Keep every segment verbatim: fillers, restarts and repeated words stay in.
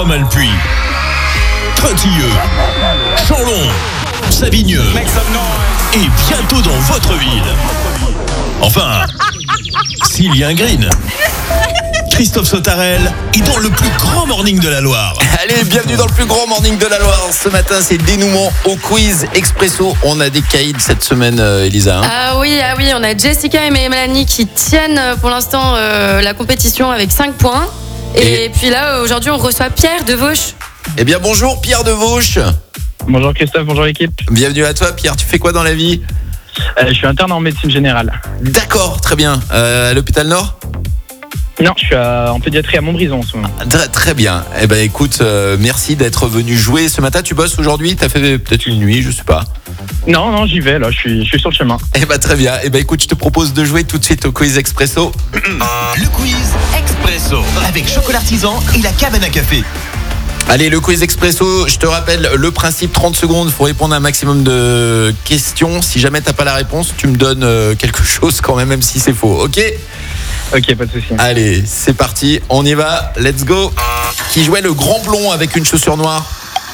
Malpuis, Tretilleux, Chanlon, Savigneux et bientôt dans votre ville. Enfin, s'il y a un green. Christophe Sautarel est dans le plus grand morning de la Loire. Allez, bienvenue dans le plus grand morning de la Loire. Ce matin, c'est dénouement au quiz expresso. On a des caïds cette semaine, euh, Elisa. Hein ah oui, ah oui, on a Jessica et Mélanie qui tiennent pour l'instant euh, la compétition avec cinq points. Et, et puis là, aujourd'hui, on reçoit Pierre de Vauche. Eh bien, bonjour Pierre de Vauche. Bonjour Christophe, bonjour l'équipe. Bienvenue à toi Pierre, tu fais quoi dans la vie? euh, Je suis interne en médecine générale. D'accord, très bien. Euh, à l'hôpital Nord? Non, je suis à, en pédiatrie à Montbrison en ce moment. Très, très bien. Eh ben écoute, euh, merci d'être venu jouer ce matin. Tu bosses aujourd'hui? T'as fait peut-être une nuit, je sais pas. Non, non, j'y vais là, je suis, je suis sur le chemin. Eh ben très bien. Eh ben écoute, je te propose de jouer tout de suite au quiz expresso. Le quiz expresso avec Chocolat Artisan et la cabane à café. Allez, le quiz expresso, je te rappelle le principe, trente secondes, il faut répondre à un maximum de questions. Si jamais t'as pas la réponse, tu me donnes euh, quelque chose quand même, même si c'est faux, ok? Ok, pas de souci. Allez, c'est parti, on y va, let's go. Qui jouait le grand blond avec une chaussure noire?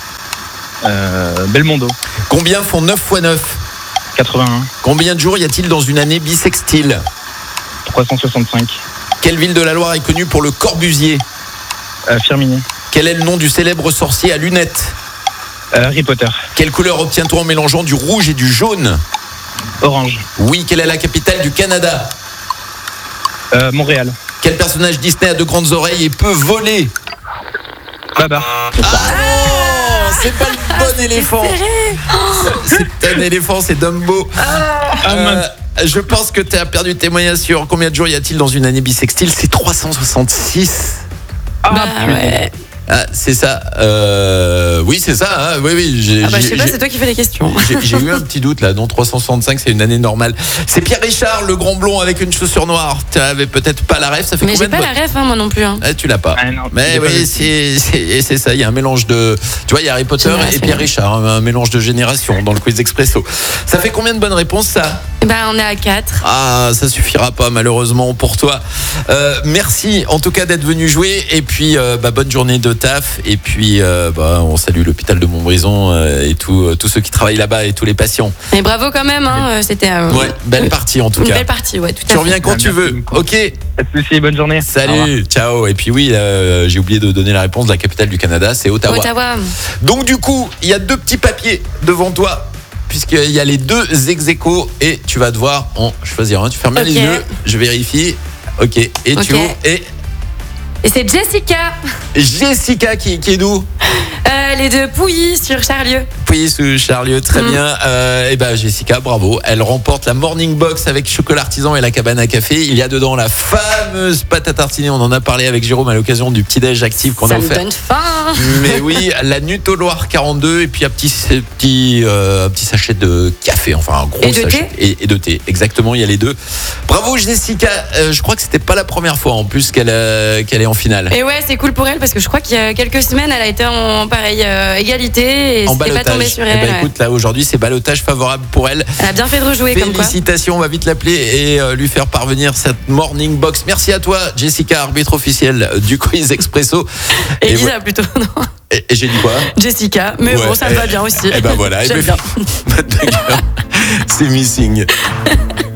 euh, Belmondo. Combien font neuf fois neuf? quatre-vingt-un. Combien de jours y a-t-il dans une année bissextile? trois cent soixante-cinq. Quelle ville de la Loire est connue pour le Corbusier? euh, Firminy. Quel est le nom du célèbre sorcier à lunettes? euh, Harry Potter. Quelle couleur obtient-on en mélangeant du rouge et du jaune? Orange. Oui, quelle est la capitale du Canada? euh, Montréal. Quel personnage Disney a de grandes oreilles et peut voler? Babar. Ah non, c'est pas le bon éléphant. C'est un éléphant, c'est Dumbo. Euh, je pense que tu as perdu tes moyens sur combien de jours y a-t-il dans une année bissextile? C'est trois cent soixante-six. Ah, bah ouais. Ah, c'est ça. Euh, oui, c'est ça. Hein. Oui, oui. J'ai, Ah bah je sais j'ai, pas, j'ai, c'est toi qui fais les questions. j'ai, j'ai eu un petit doute là. Non, trois cent soixante-cinq, c'est une année normale. C'est Pierre Richard, le grand blond avec une chaussure noire. Tu avais peut-être pas la ref. Ça fait Mais combien j'ai pas de... la ref, hein, moi non plus. Hein. Ah, tu l'as pas. Ah, non, mais j'ai pas oui, vu. c'est, c'est, c'est ça. Il y a un mélange de. Tu vois, il y a Harry Potter Génération. et Pierre Richard, un, un mélange de génération dans le quiz expresso. Ça fait combien de bonnes réponses ça? Bah on est à quatre. Ah, ça suffira pas malheureusement pour toi. Euh, merci en tout cas d'être venu jouer et puis euh, bah, bonne journée de taf et puis euh, bah, on salue l'hôpital de Montbrison euh, et tout, euh, tous ceux qui travaillent là-bas et tous les patients. Et bravo quand même, hein, c'était euh, Ouais, belle partie en tout une cas. belle partie, ouais, tout à Tu fait. reviens quand Ah, tu merci veux. beaucoup. Ok. Pas de souci, bonne journée. Au revoir. Salut, ciao. Et puis oui, euh, j'ai oublié de donner la réponse de la capitale du Canada, c'est Ottawa. Ottawa. Donc du coup, il y a deux petits papiers devant toi, puisqu'il y a les deux ex-aequo et tu vas devoir en choisir un. Tu fermes bien Ok. les yeux, je vérifie. Ok, et Ok. tu ouvres. Et Et c'est Jessica, Jessica qui, qui est d'où? euh, les deux Pouilly sur Charlieu. Puis sous Charlieu, très Mm. bien. Euh, et ben Jessica, bravo. Elle remporte la Morning Box avec Chocolat Artisan et la cabane à café. Il y a dedans la fameuse pâte à tartiner. On en a parlé avec Jérôme à l'occasion du petit déj actif qu'on Ça a me offert. donne faim. Mais oui, la Nuto Loire quarante-deux et puis un petit, petit, euh, un petit sachet de café, enfin un gros Et de sachet. thé et, et de thé, exactement, il y a les deux. Bravo Jessica, euh, je crois que c'était pas la première fois en plus qu'elle, euh, qu'elle est en finale. Et ouais, c'est cool pour elle parce que je crois qu'il y a quelques semaines, elle a été en pareille euh, égalité et En c'était pas tombé balotage. sur Eh elle. ben, ouais. écoute, là aujourd'hui c'est balotage favorable pour elle. Elle a bien fait de rejouer comme quoi. Félicitations, on va vite l'appeler et euh, lui faire parvenir cette Morning Box. Merci à toi Jessica, arbitre officielle du quiz expresso. Et Et Lisa plutôt, non. Et, et j'ai dit quoi? Jessica, mais Ouais, bon, ça me eh, va bien aussi. Et ben voilà, J'aime eh bien. ben, c'est missing.